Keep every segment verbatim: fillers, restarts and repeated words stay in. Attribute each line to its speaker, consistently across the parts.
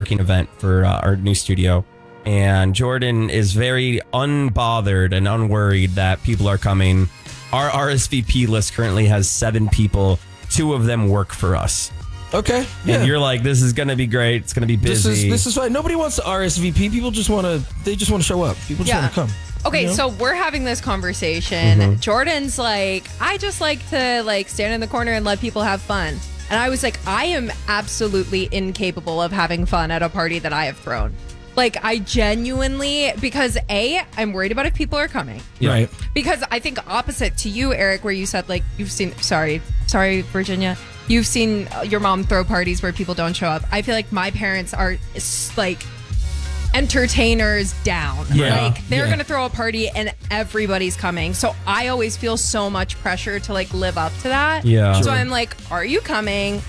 Speaker 1: networking event for uh, our new studio. And Jordan is very unbothered and unworried that people are coming. Our R S V P list currently has seven people. Two of them work for us.
Speaker 2: Okay. Yeah.
Speaker 1: And you're like, this is going to be great. It's going to be busy.
Speaker 2: This is this is fine. Nobody wants to R S V P. People just want to. They just want to show up. People just
Speaker 3: Yeah.
Speaker 2: want to come.
Speaker 3: Okay,
Speaker 2: You know?
Speaker 3: so we're having this conversation.
Speaker 1: Mhm.
Speaker 3: Jordan's like, I just like to like stand in the corner and let people have fun. And I was like, I am absolutely incapable of having fun at a party that I have thrown. Like, I genuinely, because A, I'm worried about if people are coming.
Speaker 1: Yeah.
Speaker 2: Right.
Speaker 3: Because I think opposite to you, Eric, where you said like, you've seen, sorry, sorry, Virginia, you've seen your mom throw parties where people don't show up. I feel like my parents are like entertainers down.
Speaker 2: Yeah.
Speaker 3: Like they're
Speaker 2: Yeah.
Speaker 3: gonna throw a party and everybody's coming. So I always feel so much pressure to like live up to that.
Speaker 1: Yeah.
Speaker 3: So
Speaker 1: Sure.
Speaker 3: I'm like, are you coming?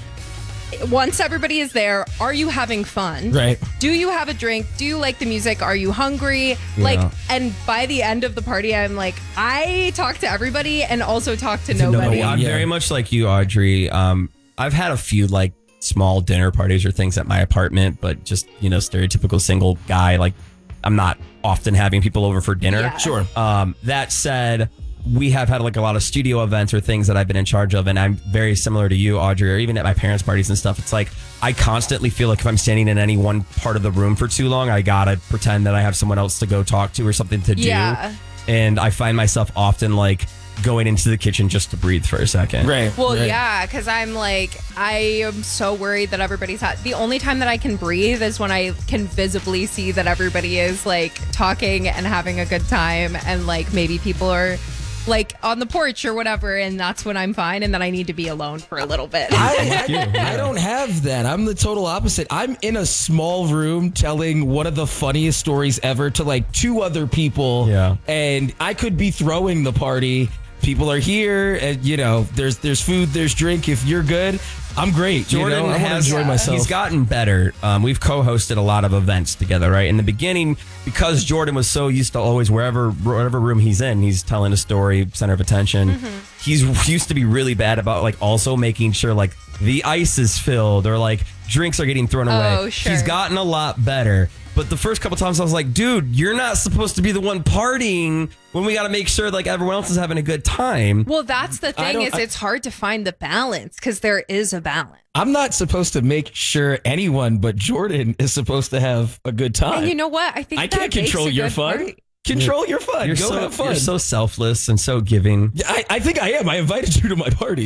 Speaker 3: Once everybody is there, are you having fun?
Speaker 2: Right.
Speaker 3: Do you have a drink? Do you like the music? Are you hungry?
Speaker 1: Yeah.
Speaker 3: Like, and by the end of the party, I'm like, I talk to everybody and also talk to,
Speaker 2: To
Speaker 3: nobody.
Speaker 2: nobody.
Speaker 1: I'm
Speaker 2: Yeah.
Speaker 1: very much like you, Audrey. Um, I've had a few like small dinner parties or things at my apartment, but just, you know, stereotypical single guy. Like, I'm not often having people over for dinner.
Speaker 3: Yeah.
Speaker 2: Sure.
Speaker 1: Um, that said, we have had like a lot of studio events or things that I've been in charge of, and I'm very similar to you, Audrey, or even at my parents' parties and stuff. It's like I constantly feel like if I'm standing in any one part of the room for too long, I gotta pretend that I have someone else to go talk to or something to do.
Speaker 3: Yeah.
Speaker 1: And I find myself often like going into the kitchen just to breathe for a second.
Speaker 2: Right.
Speaker 3: Well,
Speaker 2: right.
Speaker 3: yeah, because I'm like, I am so worried that everybody's hot. The only time that I can breathe is when I can visibly see that everybody is like talking and having a good time, and like maybe people are like on the porch or whatever, and that's when I'm fine, and then I need to be alone for a little bit.
Speaker 2: I, I, I don't have that. I'm the total opposite. I'm in a small room telling one of the funniest stories ever to like two other people.
Speaker 1: Yeah.
Speaker 2: And I could be throwing the party. People are here, and you know, there's there's food, there's drink. If you're good, I'm great.
Speaker 1: Jordan
Speaker 2: you know? I want to
Speaker 1: has
Speaker 2: enjoy myself.
Speaker 1: He's gotten better. Um, we've co-hosted a lot of events together, right? In the beginning, because Jordan was so used to always wherever whatever room he's in, he's telling a story, center of attention.
Speaker 3: Mm-hmm.
Speaker 1: He's used to be really bad about like also making sure like the ice is filled or like drinks are getting thrown away.
Speaker 3: Oh, sure.
Speaker 1: He's gotten a lot better. But the first couple times I was like, dude, you're not supposed to be the one partying when we got to make sure like everyone else is having a good time.
Speaker 3: Well, that's the
Speaker 2: I
Speaker 3: thing
Speaker 2: don't-
Speaker 3: is
Speaker 2: I-
Speaker 3: it's hard to find the balance because there is a balance.
Speaker 2: I'm not supposed to make sure anyone but Jordan is supposed to have a good time.
Speaker 3: And you know what? I think
Speaker 2: I
Speaker 3: that
Speaker 2: can't
Speaker 3: makes
Speaker 2: control
Speaker 3: a
Speaker 2: your
Speaker 3: good
Speaker 2: fun.
Speaker 3: party.
Speaker 2: Control your fun.
Speaker 1: You're
Speaker 2: Go
Speaker 1: so
Speaker 2: have fun.
Speaker 1: you're so selfless and so giving.
Speaker 2: Yeah, I, I think I am. I invited you to my party.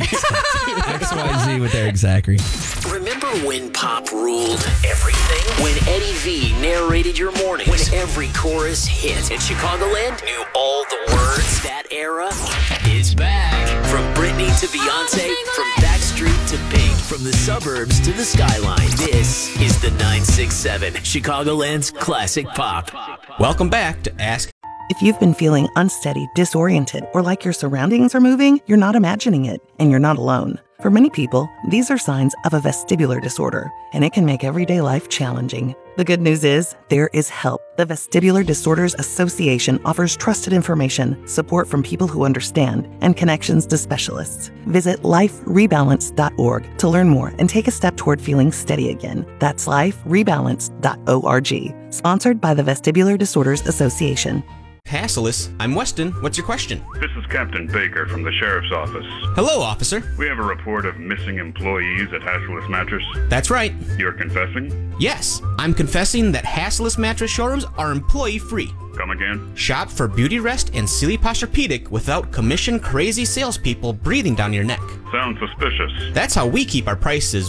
Speaker 1: X Y Z with Eric Zachary.
Speaker 4: Remember when pop ruled everything? When Eddie V narrated your mornings? When every chorus hit and Chicagoland knew all the words? That era is back. From Britney to Beyonce, from Backstreet to Pink, from the suburbs to the skyline, this is the nine six seven, Chicagoland's classic pop.
Speaker 5: Welcome back to Ask.
Speaker 6: If you've been feeling unsteady, disoriented, or like your surroundings are moving, you're not imagining it, and you're not alone. For many people, these are signs of a vestibular disorder, and it can make everyday life challenging. The good news is, there is help. The Vestibular Disorders Association offers trusted information, support from people who understand, and connections to specialists. Visit life rebalance dot org to learn more and take a step toward feeling steady again. That's life rebalance dot org. Sponsored by the Vestibular Disorders Association.
Speaker 5: Hassleus, I'm Weston. What's your question?
Speaker 7: This is Captain Baker from the Sheriff's Office.
Speaker 5: Hello, officer.
Speaker 7: We have a report of missing employees at Hassleus Mattress.
Speaker 5: That's right.
Speaker 7: You're confessing?
Speaker 5: Yes, I'm confessing that Hassleus mattress showrooms are employee-free.
Speaker 7: Come again?
Speaker 5: Shop for Beauty Rest and Sealy Posturepedic without commission-crazy salespeople breathing down your neck.
Speaker 7: Sounds suspicious.
Speaker 5: That's how we keep our prices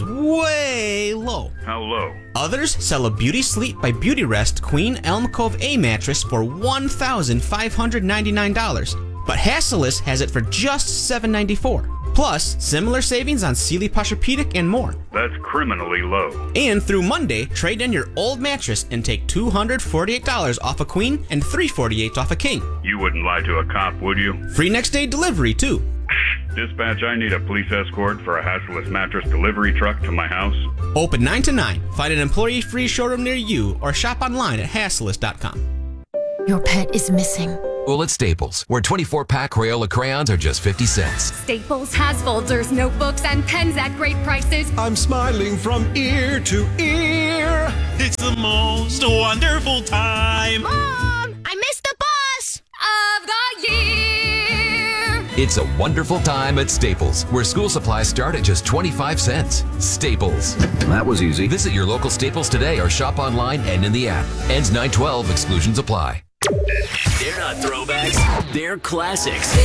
Speaker 5: way low.
Speaker 7: How low?
Speaker 5: Others sell a Beauty Sleep by Beauty Rest Queen Elm Cove A mattress for one thousand five hundred ninety-nine dollars, but Hassleus has it for just seven hundred ninety-four dollars. Plus, similar savings on Sealy Posturepedic and more.
Speaker 7: That's criminally low.
Speaker 5: And through Monday, trade in your old mattress and take two hundred forty-eight dollars off a queen and three hundred forty-eight dollars off a king.
Speaker 7: You wouldn't lie to a cop, would you?
Speaker 5: Free next day delivery, too.
Speaker 7: Dispatch, I need a police escort for a Hassleus mattress delivery truck to my house.
Speaker 5: Open nine to nine. Find an employee-free showroom near you or shop online at hassleus dot com.
Speaker 8: Your pet is missing.
Speaker 9: Well, at Staples, where twenty-four pack Crayola crayons are just fifty cents.
Speaker 10: Staples has folders, notebooks, and pens at great prices.
Speaker 11: I'm smiling from ear to ear. It's
Speaker 10: most wonderful time.
Speaker 11: Mom, I missed the bus of the year.
Speaker 9: It's a wonderful time at Staples, where school supplies start at just twenty-five cents. Staples.
Speaker 12: That was easy.
Speaker 9: Visit your local Staples today or shop online and in the app. Ends nine twelve. Exclusions apply.
Speaker 4: They're not throwbacks, they're classics.